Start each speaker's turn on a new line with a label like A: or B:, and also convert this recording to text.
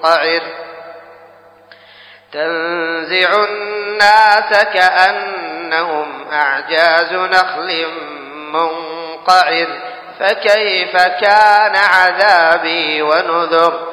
A: منقعر تنزع الناس كأنهم أعجاز نخل منقعر فكيف كان عذابي ونذر